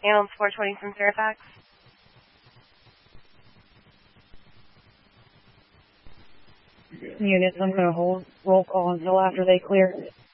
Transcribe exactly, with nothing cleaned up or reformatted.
Ambulance four twenty from Fairfax. Units, I'm going to hold roll call until after they clear.